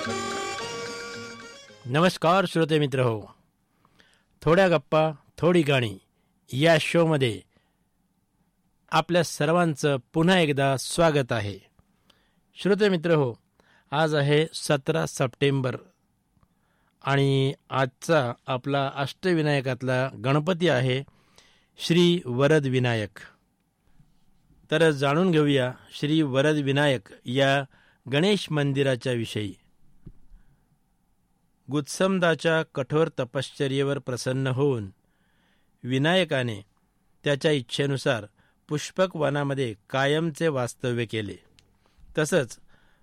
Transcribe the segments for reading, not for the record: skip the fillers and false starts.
नमस्कार श्रोते मित्र हो, थोड्या गप्पा थोडी गाणी या शोमध्ये आपल्या सर्वांचं पुन्हा एकदा स्वागत आहे. श्रोते मित्र हो, आज आहे 17 सप्टेंबर आणि आजचा आपला अष्टविनायकातला गणपती आहे श्री वरद विनायक. तर जाणून घेऊया श्री वरद विनायक या गणेश मंदिराच्या विषयी. गुत्समदाच्या कठोर तपश्चर्येवर प्रसन्न होऊन विनायकाने त्याच्या इच्छेनुसार पुष्पक वनामध्ये कायमचे वास्तव्य केले. तसंच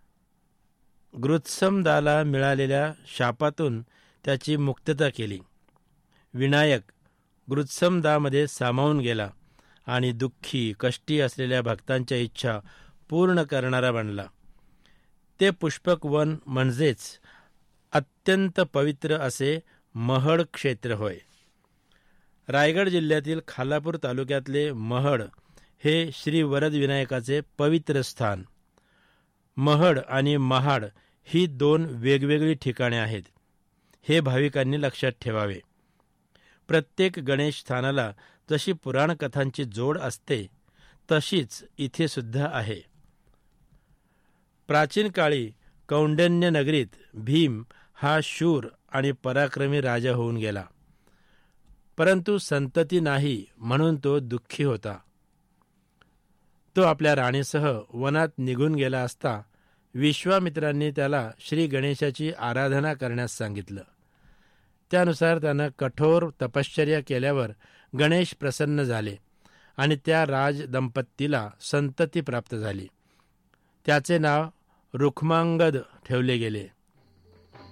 गुत्समदाला मिळालेल्या शापातून त्याची मुक्तता केली. विनायक गुत्समदामध्ये सामावून गेला आणि दुःखी कष्टी असलेल्या भक्तांच्या इच्छा पूर्ण करणारा बनला. ते पुष्पक वन म्हणजेच अत्यंत पवित्र असे महड क्षेत्र होय. रायगड जिल्ह्यातील खालापूर तालुक्यातले महड हे श्री वरद विनायकाचे पवित्र स्थान. महड आणि महाड ही दोन वेगवेगळी ठिकाणे आहेत, हे भाविकांनी लक्षात ठेवावे. प्रत्येक गणेश स्थानाला जशी पुराण कथांची जोड असते तशीच इथे सुद्धा आहे. प्राचीन काळी कौंडिन्य नगरीत भीम हा शूर आणि पराक्रमी राजा होऊन गेला, परंतु संतती नाही म्हणून तो दुःखी होता. तो आपल्या राणीसह वनात निघून गेला असता विश्वामित्रांनी त्याला श्री गणेशाची आराधना करण्यास सांगितलं. त्यानुसार त्यानं कठोर तपश्चर्या केल्यावर गणेश प्रसन्न झाले आणि त्या राज दंपतीला संतती प्राप्त झाली. त्याचे नाव रुक्मांगद ठेवले गेले.